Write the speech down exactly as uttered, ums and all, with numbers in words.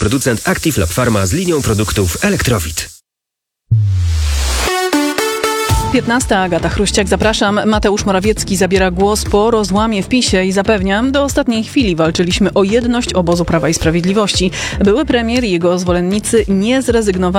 producent Active Lab Pharma z linią produktów Elektrowid. piętnasta. Agata Chruściak, zapraszam. Mateusz Morawiecki zabiera głos po rozłamie w PiSie i zapewniam, do ostatniej chwili walczyliśmy o jedność obozu Prawa i Sprawiedliwości. Były premier i jego zwolennicy nie zrezygnowali